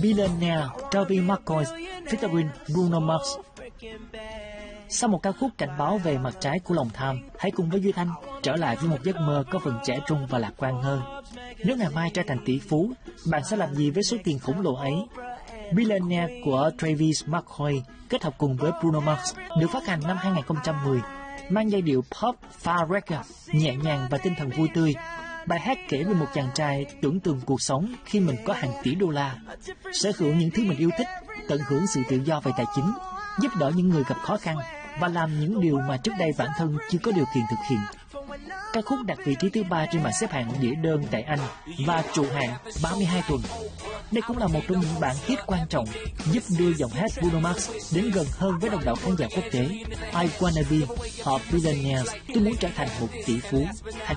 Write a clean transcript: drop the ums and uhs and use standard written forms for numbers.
Billionaire Travis McCoy featuring Bruno Mars. Sau một ca khúc cảnh báo về mặt trái của lòng tham, hãy cùng với Duy Thanh trở lại với một giấc mơ có phần trẻ trung và lạc quan hơn. Nếu ngày mai trở thành tỷ phú, bạn sẽ làm gì với số tiền khổng lồ ấy? Billionaire của Travis McCoy kết hợp cùng với Bruno Mars được phát hành năm 2010, mang giai điệu pop pha reggae nhẹ nhàng và tinh thần vui tươi. Bài hát kể về một chàng trai tưởng tượng cuộc sống khi mình có hàng tỷ đô la, sở hữu những thứ mình yêu thích, tận hưởng sự tự do về tài chính, giúp đỡ những người gặp khó khăn và làm những điều mà trước đây bản thân chưa có điều kiện thực hiện. Ca khúc đạt vị trí thứ 3 trên bảng xếp hạng đĩa đơn tại Anh và trụ hạng 32 tuần. Đây cũng là một trong những bản hit quan trọng giúp đưa giọng hát Bruno Mars đến gần hơn với đông đảo khán giả quốc tế. I wanna be a billionaire. Tôi muốn trở thành một tỷ phú.